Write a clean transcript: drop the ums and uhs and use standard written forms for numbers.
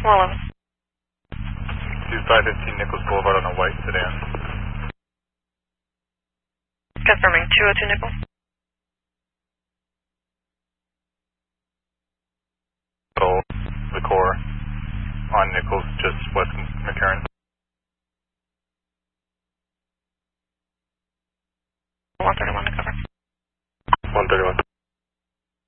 411. 2515 Nichols Boulevard on a white sedan. Confirming 202 Nichols. The core on Nichols, just west of McCarran. 131 to cover. 131.